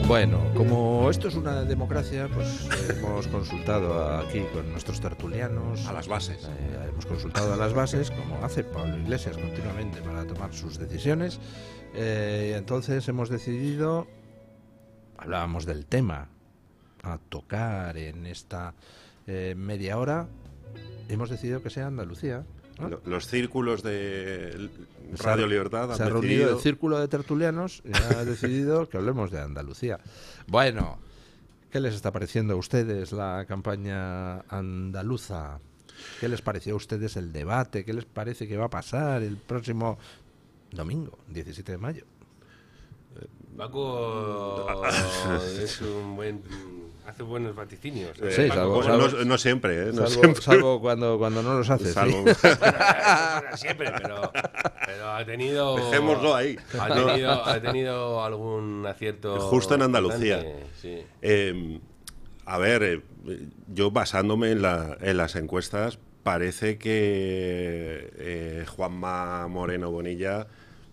Bueno, como esto es una democracia, pues hemos consultado aquí con nuestros tertulianos. A las bases. Hemos consultado a las bases, como hace Pablo Iglesias continuamente para tomar sus decisiones. Entonces hemos decidido, hablábamos del tema a tocar en esta media hora, hemos decidido que sea Andalucía, ¿no? Los círculos de Radio Libertad se ha reunido el círculo de tertulianos y ha decidido que hablemos de Andalucía. Bueno, ¿qué les está pareciendo a ustedes la campaña andaluza? ¿Qué les pareció a ustedes el debate? ¿Qué les parece que va a pasar el próximo domingo, 17 de mayo? Paco es un buen... hace buenos vaticinios. Sí, no siempre, no siempre. Salvo cuando no los hace. Salvo. Sí. Bueno, siempre, pero ha tenido... Dejémoslo ahí. Ha tenido algún acierto... Justo en Andalucía. Sí. A ver, yo basándome en las encuestas, parece que Juanma Moreno Bonilla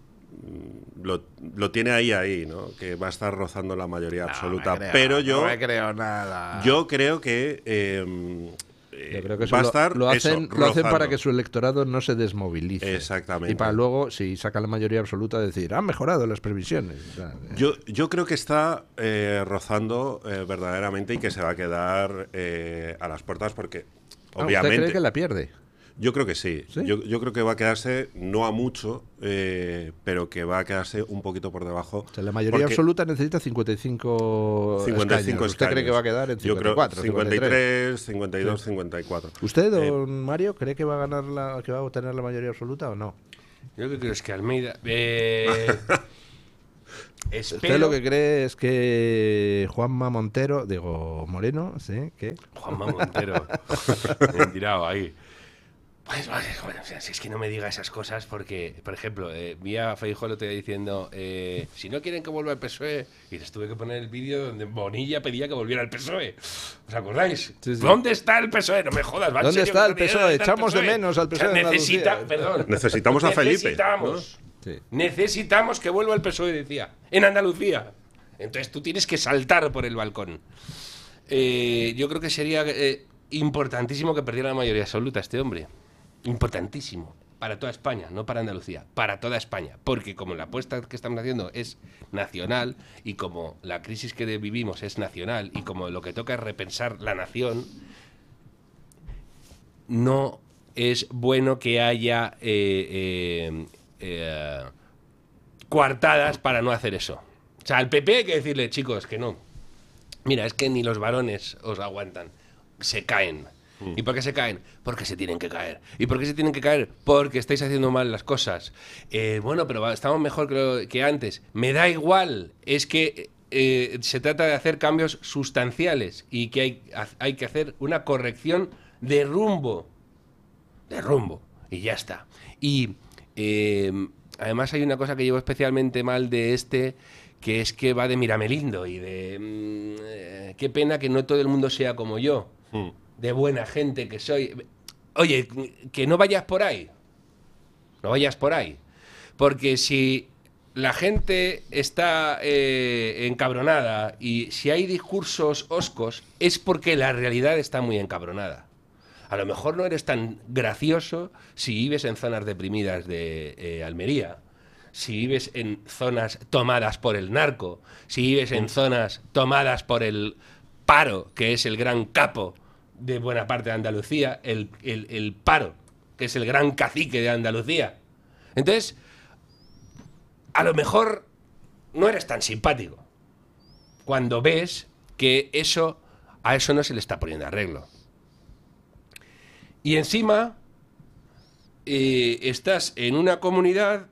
lo tiene ahí, ¿no? Que va a estar rozando la mayoría absoluta. Pero yo no me creo nada. Yo creo que yo creo que va a estar lo hacen para que su electorado no se desmovilice. Exactamente. Y para luego, si saca la mayoría absoluta, decir, han mejorado las previsiones. Yo creo que está rozando verdaderamente y que se va a quedar a las puertas porque, obviamente... ¿Usted cree que la pierde? Yo creo que sí. ¿Sí? Yo creo que va a quedarse, no a mucho, pero que va a quedarse un poquito por debajo. O sea, la mayoría absoluta necesita 55 escaños. ¿Usted cree que va a quedar en 54? Yo creo 53, 52, sí. 54. ¿Usted, don Mario, cree que va a que va a obtener la mayoría absoluta o no? Yo lo que creo es que Almeida... ¿Usted lo que cree es que Juanma Moreno, ¿sí? ¿Qué? Juanma Montero. Me he tirado ahí. Pues vale, bueno, o sea, si es que no me diga esas cosas porque, por ejemplo, vi a Feijóo el otro día diciendo si no quieren que vuelva el PSOE, y les tuve que poner el vídeo donde Bonilla pedía que volviera el PSOE. ¿Os acordáis? Sí, sí. ¿Dónde está el PSOE? No me jodas, ¿vale? ¿Dónde está el PSOE? Echamos de menos al PSOE. O sea, necesitamos a Felipe. Necesitamos, ¿no? Sí. Necesitamos que vuelva el PSOE, decía, en Andalucía. Entonces tú tienes que saltar por el balcón. Yo creo que sería importantísimo que perdiera la mayoría absoluta este hombre. Importantísimo. Para toda España, no para Andalucía. Para toda España. Porque como la apuesta que estamos haciendo es nacional y como la crisis que vivimos es nacional y como lo que toca es repensar la nación, no es bueno que haya coartadas para no hacer eso. O sea, al PP hay que decirle, chicos, que no. Mira, es que ni los varones os aguantan. Se caen. ¿Y por qué se caen? Porque se tienen que caer. ¿Y por qué se tienen que caer? Porque estáis haciendo mal las cosas. Bueno, pero estamos mejor que antes. Me da igual. Es que se trata de hacer cambios sustanciales y que hay que hacer una corrección de rumbo. De rumbo. Y ya está. Y además hay una cosa que llevo especialmente mal de que es que va de Miramelindo y de qué pena que no todo el mundo sea como yo. De buena gente que soy. Oye, que no vayas por ahí. No vayas por ahí. Porque si la gente está encabronada y si hay discursos hoscos, es porque la realidad está muy encabronada. A lo mejor no eres tan gracioso si vives en zonas deprimidas de Almería, si vives en zonas tomadas por el narco, si vives en zonas tomadas por el paro, que es el gran capo de buena parte de Andalucía, el paro, que es el gran cacique de Andalucía. Entonces, a lo mejor no eres tan simpático cuando ves que a eso no se le está poniendo arreglo. Y encima estás en una comunidad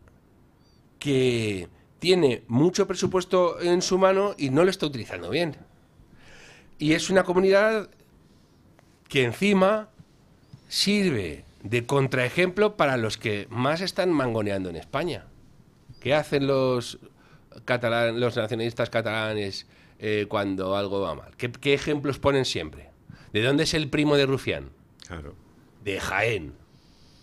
que tiene mucho presupuesto en su mano y no lo está utilizando bien. Y es una comunidad que encima sirve de contraejemplo para los que más están mangoneando en España. ¿Qué hacen los nacionalistas catalanes cuando algo va mal? ¿Qué ejemplos ponen siempre? ¿De dónde es el primo de Rufián? Claro. De Jaén.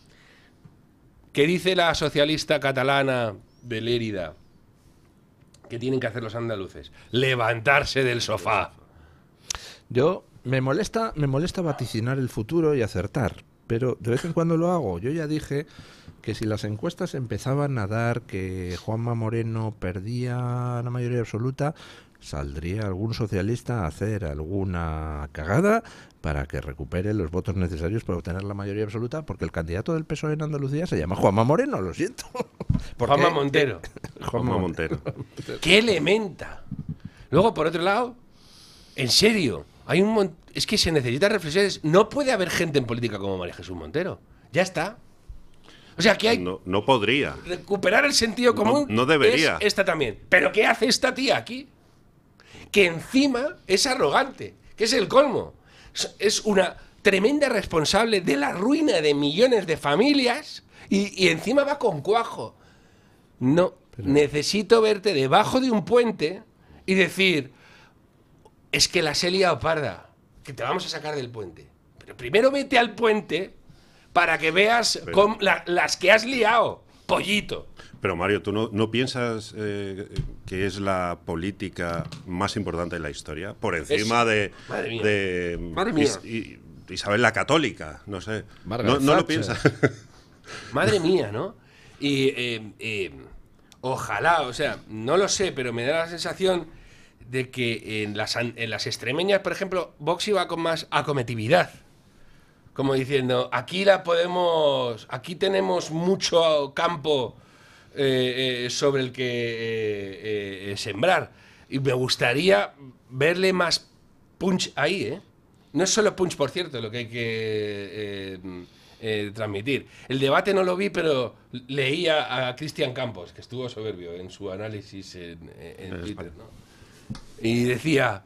¿Qué dice la socialista catalana de Lérida? ¿Qué tienen que hacer los andaluces? Levantarse del sofá. Me molesta vaticinar el futuro y acertar, pero de vez en cuando lo hago. Yo ya dije que si las encuestas empezaban a dar que Juanma Moreno perdía la mayoría absoluta, saldría algún socialista a hacer alguna cagada para que recupere los votos necesarios para obtener la mayoría absoluta, porque el candidato del PSOE en Andalucía se llama Juanma Moreno, lo siento. Juanma Montero. Juanma Montero. ¡Qué elementa! Luego, por otro lado, en serio, es que se necesitan reflexiones. No puede haber gente en política como María Jesús Montero. Ya está. O sea, que hay... No podría. Recuperar el sentido común. No debería. Es esta también. ¿Pero qué hace esta tía aquí? Que encima es arrogante, que es el colmo. Es una tremenda responsable de la ruina de millones de familias y encima va con cuajo. No, necesito verte debajo de un puente y decir, es que las he liado parda, que te vamos a sacar del puente. Pero primero vete al puente para que veas las que has liado, pollito. Pero Mario, ¿tú no piensas que es la política más importante de la historia? Por encima de Isabel la Católica, no sé. No lo piensas. Madre mía, ¿no? Y ojalá, o sea, no lo sé, pero me da la sensación de que en las extremeñas, por ejemplo, Vox iba con más acometividad. Como diciendo, aquí tenemos mucho campo sobre el que sembrar. Y me gustaría verle más punch ahí, ¿eh? No es solo punch, por cierto, lo que hay que transmitir. El debate no lo vi, pero leía a Cristian Campos, que estuvo soberbio en su análisis en Twitter, ¿no? Y decía...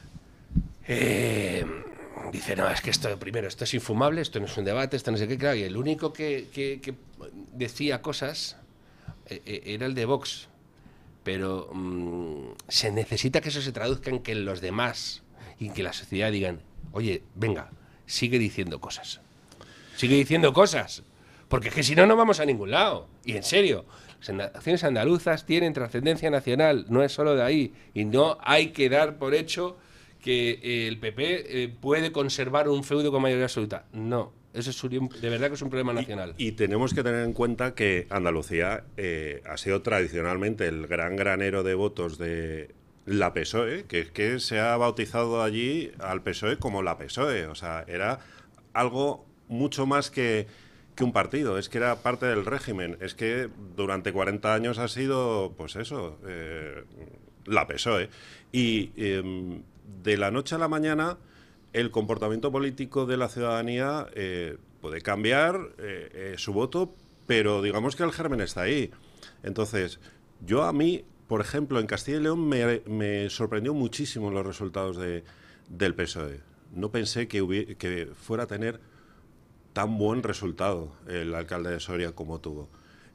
dice, no, es que esto es infumable, esto no es un debate, esto no sé qué, claro, y el único que decía cosas era el de Vox, pero se necesita que eso se traduzca en que los demás y que la sociedad digan, oye, venga, sigue diciendo cosas, porque es que si no, no vamos a ningún lado, y en serio, las naciones andaluzas tienen trascendencia nacional, no es solo de ahí, y no hay que dar por hecho que el PP puede conservar un feudo con mayoría absoluta. No, eso es de verdad que es un problema nacional. Y tenemos que tener en cuenta que Andalucía ha sido tradicionalmente el gran granero de votos de la PSOE, que se ha bautizado allí al PSOE como la PSOE. O sea, era algo mucho más que un partido, es que era parte del régimen. Es que durante 40 años ha sido, pues eso, la PSOE. Y... de la noche a la mañana, el comportamiento político de la ciudadanía puede cambiar su voto, pero digamos que el germen está ahí. Entonces, a mí, por ejemplo, en Castilla y León me sorprendió muchísimo los resultados del PSOE. No pensé que fuera a tener tan buen resultado el alcalde de Soria como tuvo.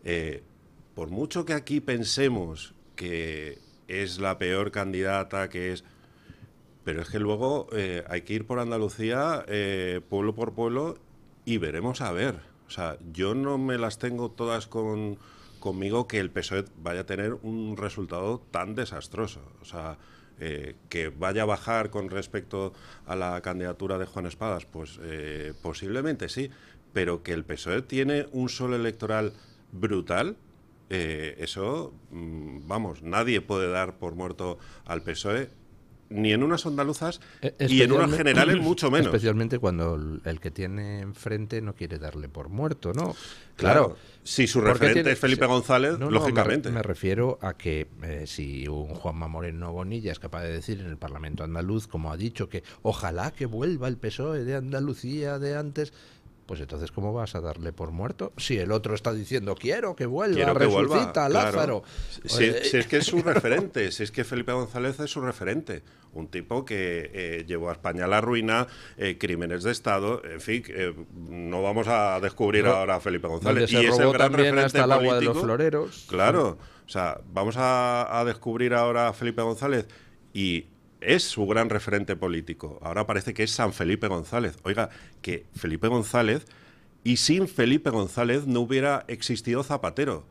Por mucho que aquí pensemos que es la peor candidata, pero es que luego hay que ir por Andalucía, pueblo por pueblo, y veremos a ver. O sea, yo no me las tengo todas conmigo que el PSOE vaya a tener un resultado tan desastroso. O sea, que vaya a bajar con respecto a la candidatura de Juan Espadas, pues posiblemente sí, pero que el PSOE tiene un solo electoral brutal, eso, vamos, nadie puede dar por muerto al PSOE, ni en unas andaluzas y en unas generales mucho menos. Especialmente cuando el que tiene enfrente no quiere darle por muerto, ¿no? Claro, si su referente es Felipe González, lógicamente. Me refiero a que si un Juanma Moreno Bonilla es capaz de decir en el Parlamento andaluz, como ha dicho, que ojalá que vuelva el PSOE de Andalucía de antes... Pues entonces, ¿cómo vas a darle por muerto? Si el otro está diciendo, quiero que vuelva, resucita, Lázaro. Si es que es su referente, si es que Felipe González es su referente. Un tipo que llevó a España a la ruina, crímenes de Estado, en fin, no vamos a descubrir ahora a Felipe González. Y es el gran referente hasta el agua de los floreros. Claro, o sea, vamos a descubrir ahora a Felipe González y... es su gran referente político. Ahora parece que es San Felipe González. Oiga, que Felipe González, y sin Felipe González no hubiera existido Zapatero.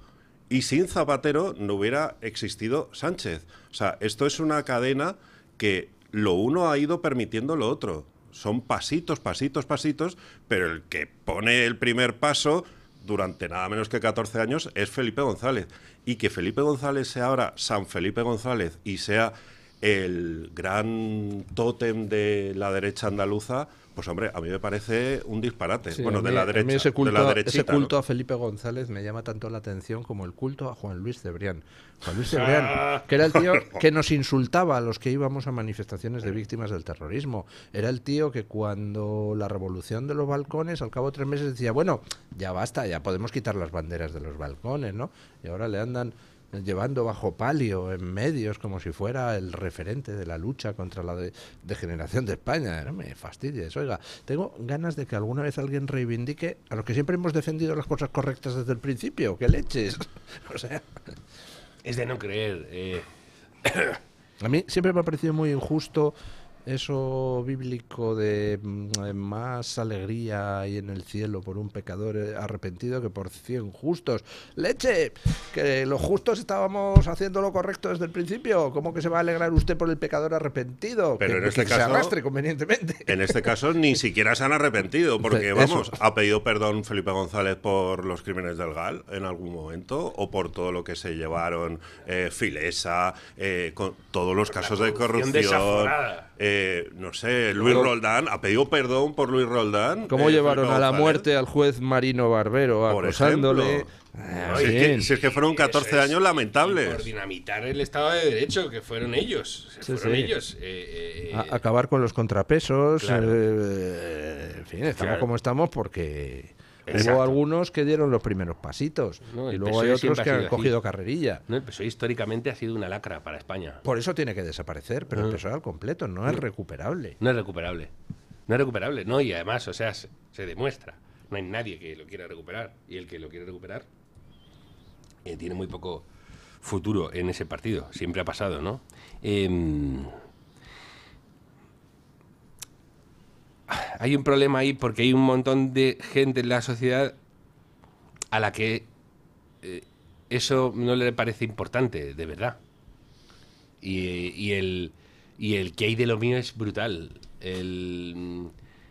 Y sin Zapatero no hubiera existido Sánchez. O sea, esto es una cadena que lo uno ha ido permitiendo lo otro. Son pasitos, pasitos, pasitos, pero el que pone el primer paso durante nada menos que 14 años es Felipe González. Y que Felipe González sea ahora San Felipe González y sea el gran tótem de la derecha andaluza, pues hombre, a mí me parece un disparate. Sí, bueno, a mí, de la derecha, ese culto, de la derechita, ese culto ¿no? a Felipe González me llama tanto la atención como el culto a Juan Luis Cebrián. Juan Luis Cebrián, que era el tío que nos insultaba a los que íbamos a manifestaciones de víctimas del terrorismo. Era el tío que cuando la revolución de los balcones, al cabo de 3 meses decía, bueno, ya basta, ya podemos quitar las banderas de los balcones, ¿no? Y ahora le andan llevando bajo palio en medios como si fuera el referente de la lucha contra la degeneración de España. No me fastidies. Oiga, tengo ganas de que alguna vez alguien reivindique a los que siempre hemos defendido las cosas correctas desde el principio. ¡Qué leches! O sea, Es de no creer. a mí siempre me ha parecido muy injusto eso bíblico de más alegría hay en el cielo por un pecador arrepentido que por 100 justos. ¡Leche! Que los justos estábamos haciendo lo correcto desde el principio. ¿Cómo que se va a alegrar usted por el pecador arrepentido? Pero que, en este que caso, se arrastre convenientemente. En este caso ni siquiera se han arrepentido, porque Eso. vamos, ha pedido perdón Felipe González por los crímenes del GAL en algún momento, o por todo lo que se llevaron Filesa, con todos los casos de corrupción. Desaforada. No sé, Luis Roldán, ha pedido perdón por Luis Roldán. ¿Cómo llevaron Felipe a la González, muerte al juez Marino Barbero por acosándole? ejemplo? Si es que fueron 14 años lamentables. Por dinamitar el Estado de Derecho, que fueron ellos. Fueron ellos. Acabar con los contrapesos. Claro. En fin, estamos Claro. como estamos porque Exacto. hubo algunos que dieron los primeros pasitos. No, y el luego PSOE hay otros siempre ha que sido han así. cogido carrerilla. No, el PSOE históricamente ha sido una lacra para España. Por eso tiene que desaparecer, pero el PSOE al completo no es recuperable. No es recuperable. No es recuperable, no, y además, o sea, se demuestra. No hay nadie que lo quiera recuperar. Y el que lo quiere recuperar tiene muy poco futuro en ese partido. Siempre ha pasado, ¿no? Hay un problema ahí porque hay un montón de gente en la sociedad a la que eso no le parece importante, de verdad. Y el que hay de lo mío es brutal. El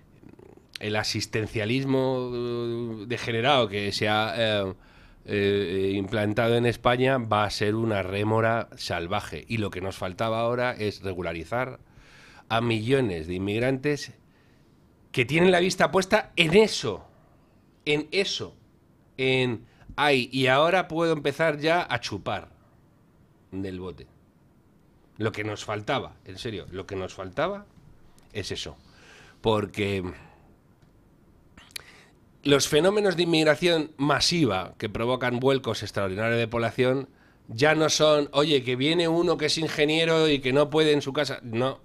asistencialismo degenerado que se ha implantado en España va a ser una rémora salvaje. Y lo que nos faltaba ahora es regularizar a millones de inmigrantes que tienen la vista puesta en eso. Ay, y ahora puedo empezar ya a chupar del bote. Lo que nos faltaba, en serio, lo que nos faltaba es eso. Porque los fenómenos de inmigración masiva que provocan vuelcos extraordinarios de población ya no son, oye, que viene uno que es ingeniero y que no puede en su casa. No.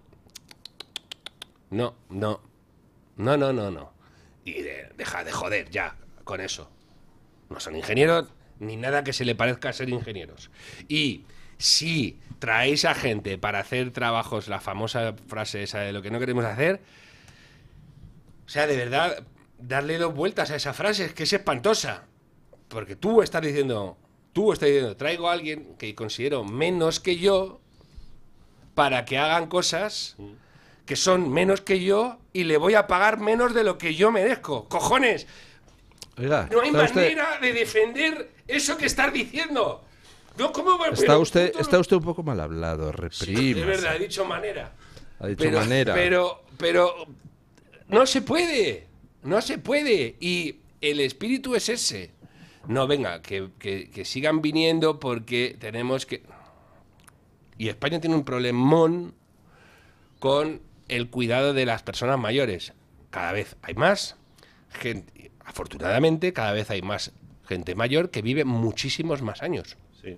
Y deja de joder ya con eso. No son ingenieros ni nada que se le parezca a ser ingenieros. Y si traéis a gente para hacer trabajos, la famosa frase esa de lo que no queremos hacer, o sea, de verdad, darle 2 vueltas a esa frase, es que es espantosa. Porque tú estás diciendo, traigo a alguien que considero menos que yo para que hagan cosas que son menos que yo y le voy a pagar menos de lo que yo merezco. ¡Cojones! Oiga, No hay ¿está usted- manera de defender eso que estás diciendo. No, ¿cómo va? Está usted un poco mal hablado, reprima. De verdad, he dicho manera. Ha dicho manera. Pero no se puede. No se puede. Y el espíritu es ese. No, venga, que sigan viniendo porque tenemos que... Y España tiene un problemón con el cuidado de las personas mayores. Cada vez hay más gente, afortunadamente, cada vez hay más gente mayor que vive muchísimos más años. Sí.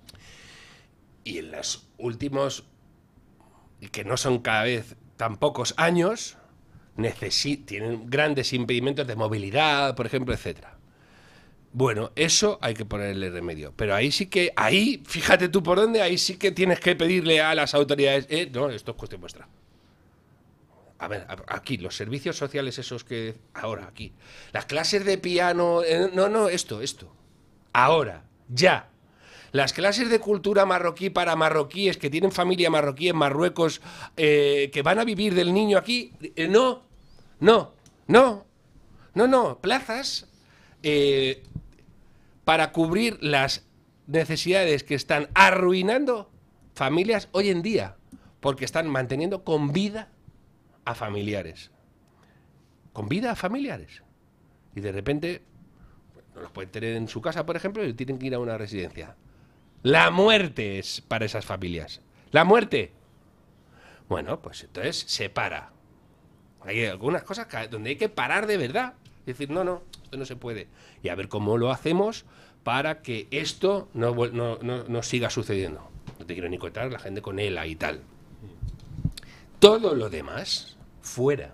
Y en los últimos, que no son cada vez tan pocos años, tienen grandes impedimentos de movilidad, por ejemplo, etcétera. Bueno, eso hay que ponerle remedio. Pero ahí sí que, fíjate tú por dónde, ahí sí que tienes que pedirle a las autoridades, no, esto es cuestión vuestra. A ver, aquí, los servicios sociales esos que... Ahora, aquí. Las clases de piano... no, esto. Ahora, ya. Las clases de cultura marroquí para marroquíes que tienen familia marroquí en Marruecos, que van a vivir del niño aquí, no. Plazas para cubrir las necesidades que están arruinando familias hoy en día, porque están manteniendo con vida a familiares. Con vida a familiares. Y de repente no los pueden tener en su casa, por ejemplo, y tienen que ir a una residencia. La muerte es para esas familias. La muerte. Bueno, pues entonces se para. Hay algunas cosas donde hay que parar de verdad. Es decir, no, esto no se puede. Y a ver cómo lo hacemos para que esto no siga sucediendo. No te quiero ni contar la gente con ELA y tal. Todo lo demás, fuera.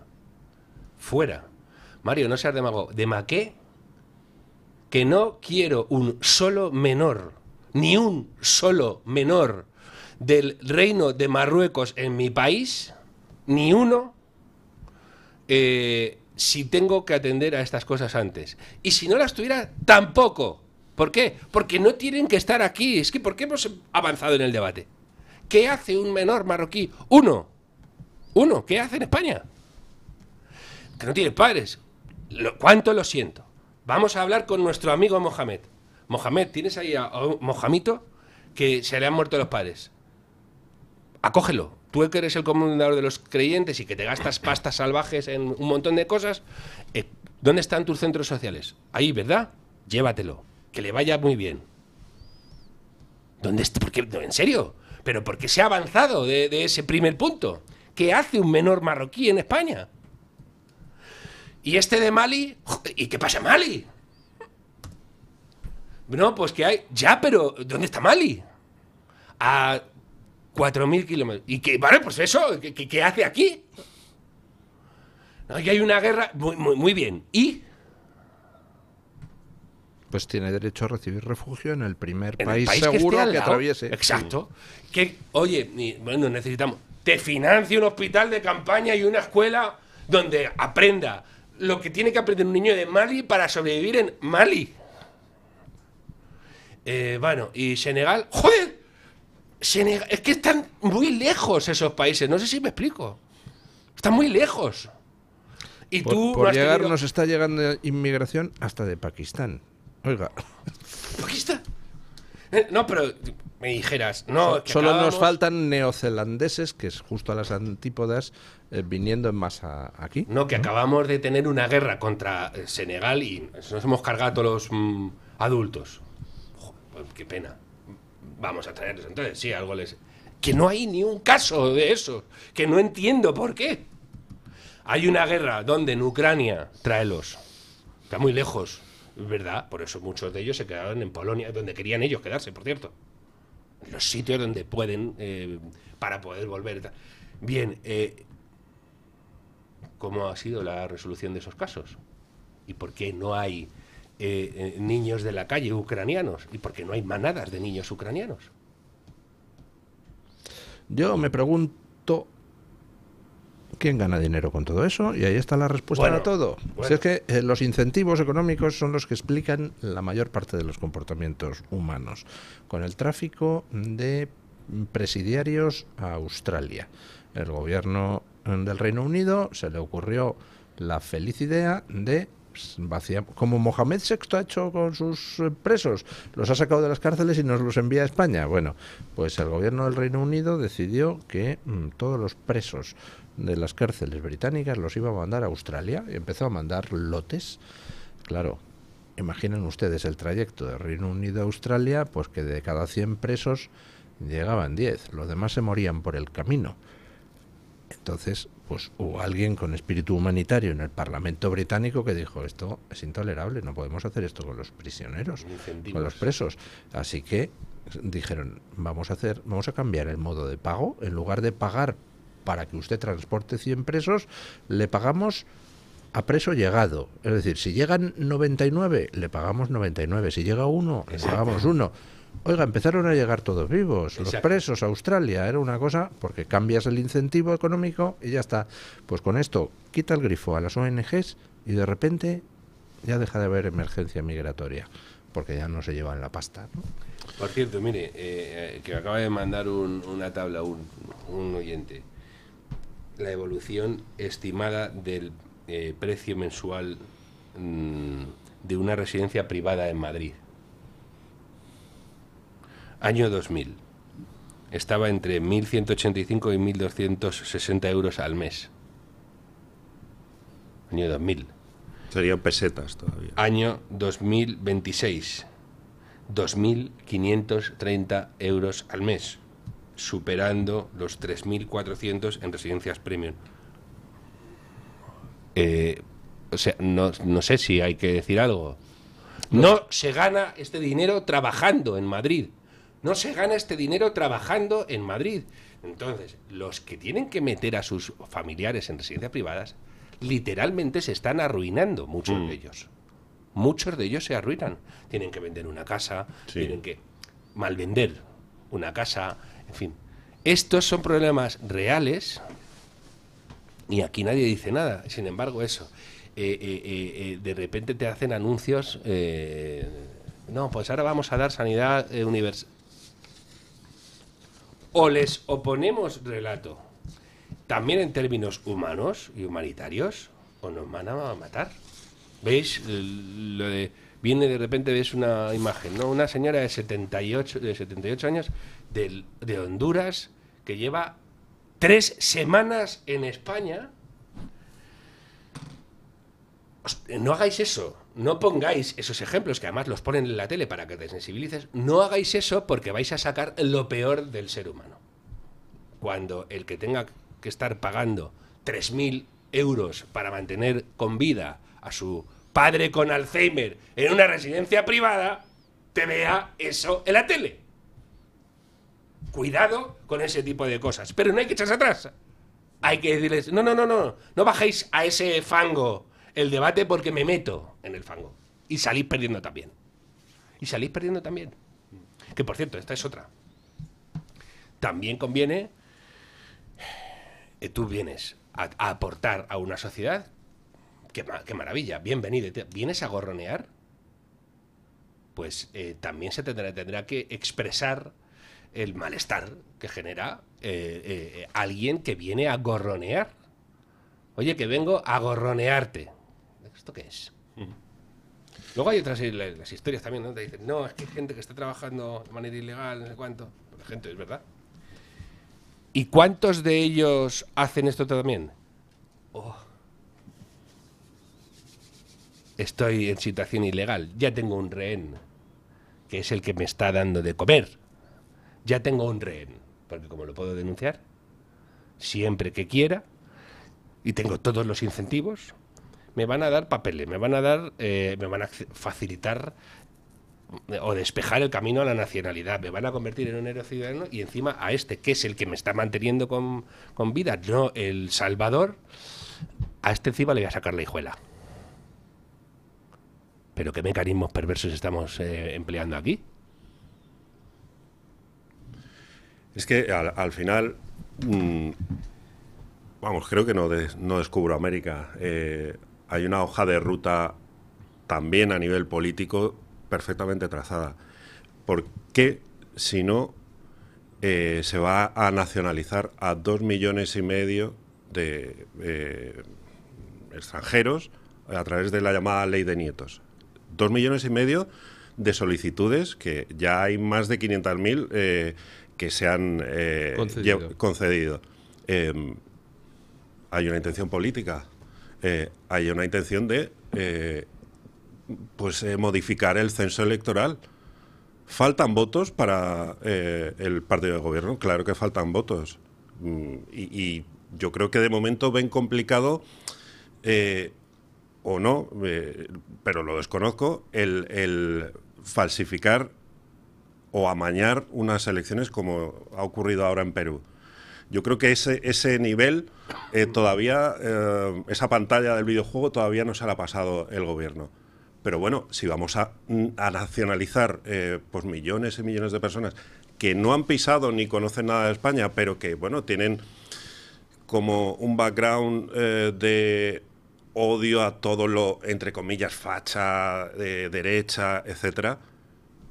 Mario, no seas demagogo. ¿Demaqué? Que no quiero un solo menor, ni un solo menor del reino de Marruecos en mi país, ni uno, si tengo que atender a estas cosas antes. Y si no las tuviera, tampoco. ¿Por qué? Porque no tienen que estar aquí. Es que ¿por qué hemos avanzado en el debate? ¿Qué hace un menor marroquí? Uno. ¿Qué hace en España? Que no tiene padres. ¿Cuánto lo siento? Vamos a hablar con nuestro amigo Mohamed. Mohamed, tienes ahí a un Mojamito que se le han muerto los padres. Acógelo. Tú que eres el comandador de los creyentes y que te gastas pastas salvajes en un montón de cosas, ¿dónde están tus centros sociales? Ahí, ¿verdad? Llévatelo. Que le vaya muy bien. ¿Dónde está? ¿Por qué? No, ¿en serio? ¿Pero por qué se ha avanzado de ese primer punto? ¿Qué hace un menor marroquí en España? ¿Y este de Mali? ¿Y qué pasa en Mali? No, pues que hay... Ya, pero ¿dónde está Mali? A 4.000 kilómetros. ¿Y qué? Vale, pues eso, ¿qué hace aquí? No, y hay una guerra... Muy bien. ¿Y? Pues tiene derecho a recibir refugio en el primer país que seguro que lado. atraviese. Exacto. Que, oye, bueno, necesitamos... Te financie un hospital de campaña y una escuela donde aprenda lo que tiene que aprender un niño de Mali para sobrevivir en Mali. Bueno, y Senegal... ¡Joder! Senegal, es que están muy lejos esos países. No sé si me explico. Están muy lejos. Y tú por no has llegar tenido... nos está llegando inmigración hasta de Pakistán. Oiga. ¿Pakistán? No, pero me dijeras... No, que Solo acabamos... nos faltan neozelandeses, que es justo a las antípodas, viniendo en masa aquí. No, que acabamos de tener una guerra contra Senegal y nos hemos cargado a todos los adultos. Joder, pues qué pena. Vamos a traerlos entonces, sí, algo les... Que no hay ni un caso de eso, que no entiendo por qué. Hay una guerra donde en Ucrania, tráelos. Está muy lejos, ¿verdad? Por eso muchos de ellos se quedaron en Polonia, donde querían ellos quedarse, por cierto. En los sitios donde pueden, para poder volver. Bien, ¿cómo ha sido la resolución de esos casos? ¿Y por qué no hay niños de la calle ucranianos? ¿Y por qué no hay manadas de niños ucranianos? Yo me pregunto quién gana dinero con todo eso, y ahí está la respuesta a todo. Si es que los incentivos económicos son los que explican la mayor parte de los comportamientos humanos, con el tráfico de presidiarios a Australia. El gobierno del Reino Unido se le ocurrió la feliz idea de vaciar, como Mohamed VI ha hecho con sus presos, los ha sacado de las cárceles y nos los envía a España. Bueno, pues el gobierno del Reino Unido decidió que todos los presos de las cárceles británicas los iba a mandar a Australia y empezó a mandar lotes. Claro, imaginen ustedes el trayecto de Reino Unido a Australia, pues que de cada 100 presos llegaban 10, los demás se morían por el camino. Entonces, pues hubo alguien con espíritu humanitario en el Parlamento británico que dijo: esto es intolerable, no podemos hacer esto con los prisioneros, con los presos. Así que dijeron: vamos a cambiar el modo de pago. En lugar de pagar para que usted transporte 100 presos, le pagamos a preso llegado. Es decir, si llegan 99, le pagamos 99. Si llega uno, le pagamos 1. Oiga, empezaron a llegar todos vivos, los presos a Australia. Era una cosa, porque cambias el incentivo económico y ya está. Pues con esto quita el grifo a las ONGs y de repente ya deja de haber emergencia migratoria, porque ya no se llevan la pasta, ¿no? Por cierto, mire, que me acaba de mandar una tabla un oyente. La evolución estimada del precio mensual de una residencia privada en Madrid. Año 2000. Estaba entre 1.185 y 1.260 euros al mes. Año 2000. Serían pesetas todavía. Año 2026. 2.530 euros al mes, superando los 3.400 en residencias premium. O sea, no sé si hay que decir algo. No se gana este dinero trabajando en Madrid. No se gana este dinero trabajando en Madrid. Entonces, los que tienen que meter a sus familiares en residencias privadas, literalmente se están arruinando, muchos de ellos. Muchos de ellos se arruinan. Tienen que vender una casa, tienen que malvender una casa, en fin. Estos son problemas reales y aquí nadie dice nada. Sin embargo, eso. De repente te hacen anuncios. No, pues ahora vamos a dar sanidad universal. O les oponemos relato, también en términos humanos y humanitarios, o nos van a matar. ¿Veis? Lo de, viene de repente, ves una imagen, ¿no? Una señora de 78 años de Honduras que lleva 3 semanas en España. No hagáis eso. No pongáis esos ejemplos, que además los ponen en la tele para que te sensibilices. No hagáis eso porque vais a sacar lo peor del ser humano. Cuando el que tenga que estar pagando 3.000 euros para mantener con vida a su padre con Alzheimer en una residencia privada, te vea eso en la tele. Cuidado con ese tipo de cosas. Pero no hay que echarse atrás. Hay que decirles, no bajéis a ese fango el debate porque me meto en el fango. Y salís perdiendo también. Que por cierto, esta es otra. También conviene, tú vienes a aportar a una sociedad. Qué maravilla, bienvenido. ¿Vienes a gorronear? Pues también se tendrá que expresar el malestar que genera alguien que viene a gorronear. Oye, que vengo a gorronearte. ¿Esto qué es? Luego hay otras las historias también, ¿no? Te dicen, no, es que hay gente que está trabajando de manera ilegal, no sé cuánto. La gente, es verdad. ¿Y cuántos de ellos hacen esto también? Estoy en situación ilegal, ya tengo un rehén, que es el que me está dando de comer. Ya tengo un rehén, porque como lo puedo denunciar, siempre que quiera, y tengo todos los incentivos, me van a dar papeles, me van a facilitar o despejar el camino a la nacionalidad, me van a convertir en un héroe ciudadano y encima a este, que es el que me está manteniendo con vida, no el salvador, a este encima le voy a sacar la hijuela. ¿Pero qué mecanismos perversos estamos empleando aquí? Es que al final, vamos, creo que no descubro América. Hay una hoja de ruta también a nivel político perfectamente trazada. ¿Por qué, si no, se va a nacionalizar a 2,5 millones de extranjeros a través de la llamada ley de nietos? 2,5 millones de solicitudes, que ya hay más de 500.000 que se han concedido. Hay una intención política, hay una intención de modificar el censo electoral. ¿Faltan votos para el partido de gobierno? Claro que faltan votos. Y yo creo que de momento ven complicado, o no, pero lo desconozco, el falsificar o amañar unas elecciones como ha ocurrido ahora en Perú. Yo creo que ese nivel todavía, esa pantalla del videojuego todavía no se la ha pasado el gobierno. Pero bueno, si vamos a nacionalizar pues millones y millones de personas que no han pisado ni conocen nada de España, pero que bueno, tienen como un background de odio a todo lo, entre comillas, facha, de derecha, etcétera,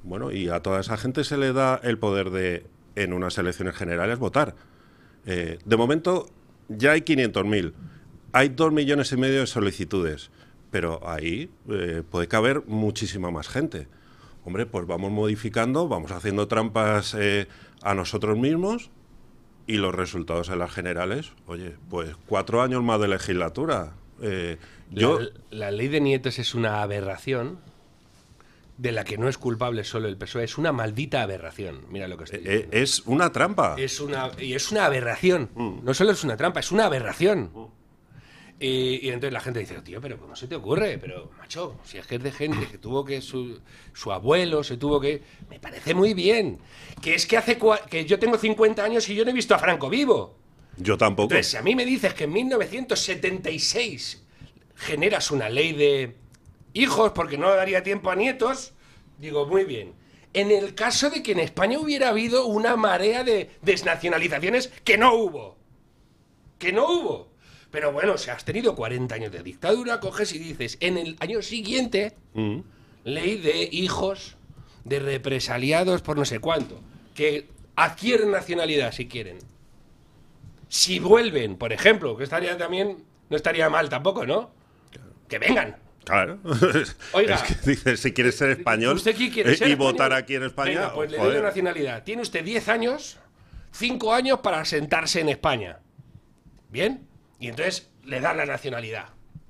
Bueno, y a toda esa gente se le da el poder de, en unas elecciones generales, votar. De momento ya hay 500.000. Hay 2,5 millones de solicitudes. Pero ahí puede caber muchísima más gente. Hombre, pues vamos modificando, vamos haciendo trampas a nosotros mismos y los resultados en las generales, oye, pues 4 años más de legislatura. La ley de nietos es una aberración de la que no es culpable solo el PSOE, es una maldita aberración. Mira lo que estoy diciendo. Es una trampa. Es una aberración. No solo es una trampa, es una aberración. Y entonces la gente dice, tío, pero ¿cómo se te ocurre? Pero, macho, si es que es de gente que tuvo que... Su abuelo se tuvo que... Me parece muy bien. Que es que que yo tengo 50 años y yo no he visto a Franco vivo. Yo tampoco. Entonces, si a mí me dices que en 1976 generas una ley de hijos porque no daría tiempo a nietos, digo, muy bien. En el caso de que en España hubiera habido una marea de desnacionalizaciones, que no hubo. Que no hubo. Pero bueno, si has tenido 40 años de dictadura, coges y dices, en el año siguiente, ley de hijos de represaliados por no sé cuánto, que adquieren nacionalidad si quieren. Si vuelven, por ejemplo, que estaría también, no estaría mal tampoco, ¿no? Que vengan. Claro. Oiga, es que dices, si quieres ser español ¿usted qué quiere ser y español? votar aquí en España, venga, pues le doy joder. la nacionalidad. Tiene usted 10 años, 5 años para sentarse en España. ¿Bien? Y entonces le dan la nacionalidad.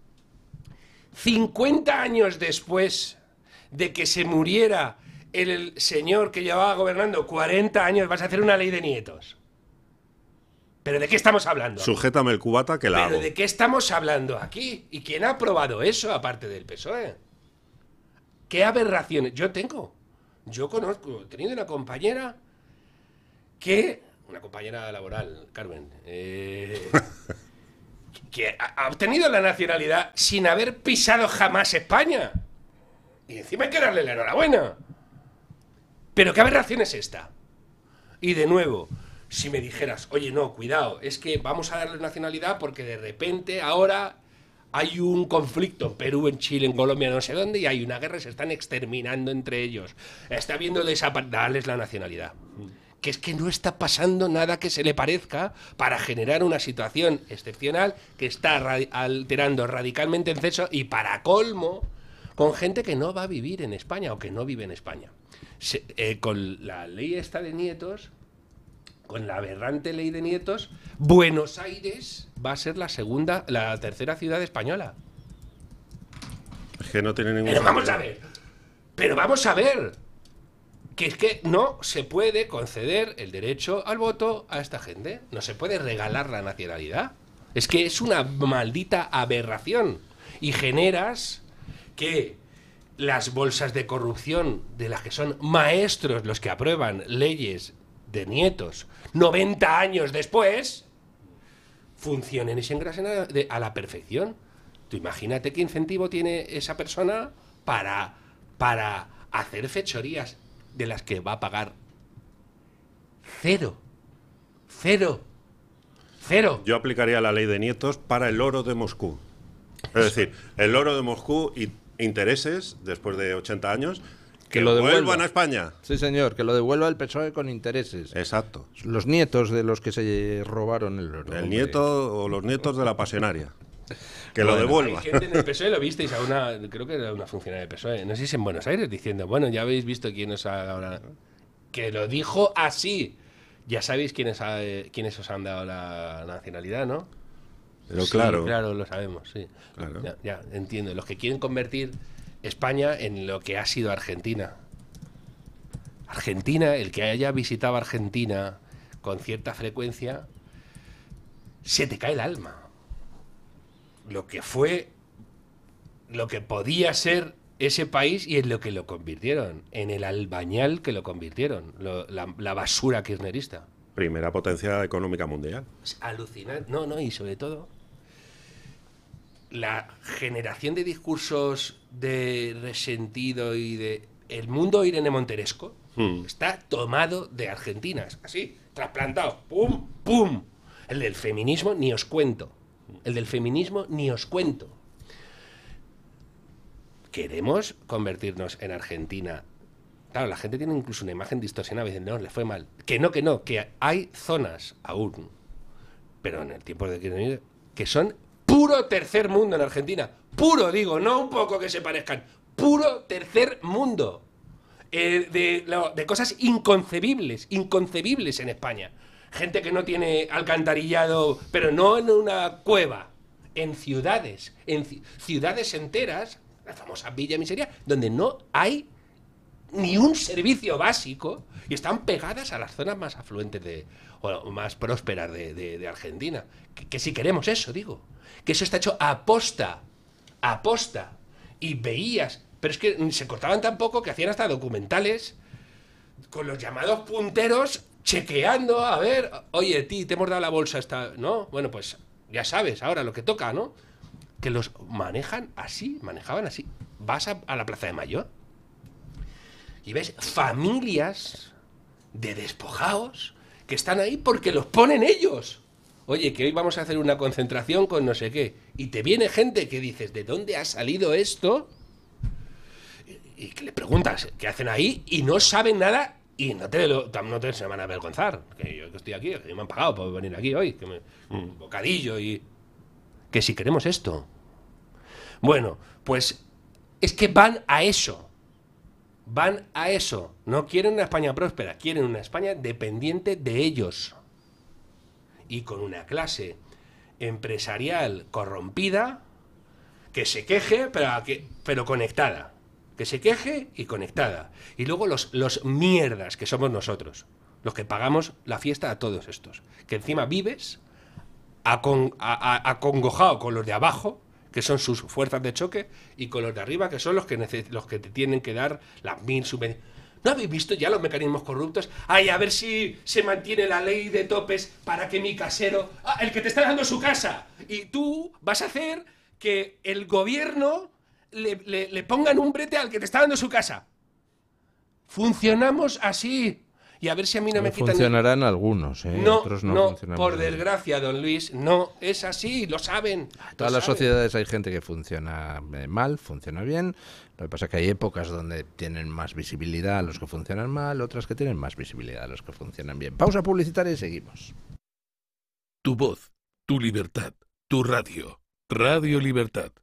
50 años después de que se muriera el señor que llevaba gobernando 40 años, vas a hacer una ley de nietos. ¿Pero de qué estamos hablando? Sujétame el cubata que la ¿Pero hago. de qué estamos hablando aquí? ¿Y quién ha aprobado eso, aparte del PSOE? ¿Qué aberraciones? Yo conozco, he tenido una compañera una compañera laboral, Carmen, que ha obtenido la nacionalidad sin haber pisado jamás España. Y encima hay que darle la enhorabuena. ¿Pero qué aberración es esta? Y de nuevo, si me dijeras, oye, no, cuidado, es que vamos a darle nacionalidad porque de repente ahora hay un conflicto en Perú, en Chile, en Colombia, no sé dónde, y hay una guerra, se están exterminando entre ellos. Está habiendo darles la nacionalidad. Que es que no está pasando nada que se le parezca para generar una situación excepcional que está alterando radicalmente el censo y para colmo con gente que no va a vivir en España o que no vive en España. Con la ley esta de nietos, con la aberrante ley de nietos, Buenos Aires va a ser la tercera ciudad española. Es que no tiene ningún Pero vamos sentido. a ver. Pero vamos a ver. Que es que no se puede conceder el derecho al voto a esta gente. No se puede regalar la nacionalidad. Es que es una maldita aberración. Y generas que las bolsas de corrupción de las que son maestros los que aprueban leyes de nietos 90 años después funcionen y se engrasen a la perfección. Tú imagínate qué incentivo tiene esa persona para hacer fechorías de las que va a pagar cero. Yo aplicaría la ley de nietos para el oro de Moscú. Es decir, el oro de Moscú y intereses, después de 80 años, que lo devuelva. vuelvan a España. Sí, señor, que lo devuelva el PSOE con intereses. Exacto. Los nietos de los que se robaron el oro. El hombre. nieto o los nietos de la pasionaria. Que lo Hay devuelva. gente en el PSOE, lo visteis creo que era una funcionaria del PSOE, no sé si en Buenos Aires, diciendo, bueno, ya habéis visto quién os ha dado que lo dijo así. Ya sabéis quiénes os han dado la nacionalidad, ¿no? Pero Sí, claro. claro, lo sabemos, sí. Claro. Ya, entiendo. Los que quieren convertir España en lo que ha sido Argentina. Argentina, el que haya visitado Argentina con cierta frecuencia, se te cae el alma. Lo que fue, lo que podía ser ese país y en lo que lo convirtieron, en el albañal que lo convirtieron, la basura kirchnerista. Primera potencia económica mundial. Es alucinante. No, y sobre todo la generación de discursos de resentido y de el mundo Irene Monteresco está tomado de Argentina, así, trasplantado, pum, pum. El del feminismo ni os cuento. ¿Queremos convertirnos en Argentina Claro, la gente tiene incluso una imagen distorsionada y dicen, no, le fue mal. Que no, que hay zonas aún, pero en el tiempo de que son puro tercer mundo en Argentina. Puro, digo, no un poco que se parezcan. Puro tercer mundo. De cosas inconcebibles en España. Gente que no tiene alcantarillado, pero no en una cueva, en ciudades enteras, la famosa Villa Miseria, donde no hay ni un servicio básico y están pegadas a las zonas más afluentes o más prósperas de Argentina. Que si queremos eso, digo, que eso está hecho a posta, y veías, pero es que se cortaban tan poco que hacían hasta documentales con los llamados punteros chequeando, a ver, oye, te hemos dado la bolsa esta, ¿no? Bueno, pues ya sabes ahora lo que toca, ¿no? Que los manejaban así. Vas a la Plaza de Mayo y ves familias de despojados que están ahí porque los ponen ellos. Oye, que hoy vamos a hacer una concentración con no sé qué. Y te viene gente que dices, ¿de dónde ha salido esto? Y que le preguntas qué hacen ahí y no saben nada y no te se van a avergonzar. Que yo que estoy aquí, que me han pagado por venir aquí hoy, un bocadillo y... Que si queremos esto. Bueno, pues es que van a eso. No quieren una España próspera, quieren una España dependiente de ellos. Y con una clase empresarial corrompida que se queje, pero conectada. Que se queje y conectada. Y luego los mierdas que somos nosotros, los que pagamos la fiesta a todos estos. Que encima vives acongojado con los de abajo, que son sus fuerzas de choque, y con los de arriba, que son los que te tienen que dar las 1000 subvenciones. ¿No habéis visto ya los mecanismos corruptos? Ay, a ver si se mantiene la ley de topes para que mi casero... el que te está dando su casa. Y tú vas a hacer que el gobierno le pongan un brete al que te está dando su casa. Funcionamos así. Y a ver si a mí no me quitan... Funcionarán algunos, ¿eh? No, otros no funcionan por bien. desgracia, don Luis, no es así, lo saben. En todas las sociedades hay gente que funciona mal, funciona bien. Lo que pasa es que hay épocas donde tienen más visibilidad los que funcionan mal, otras que tienen más visibilidad los que funcionan bien. Pausa publicitaria y seguimos. Tu voz, tu libertad, tu radio. Radio Libertad.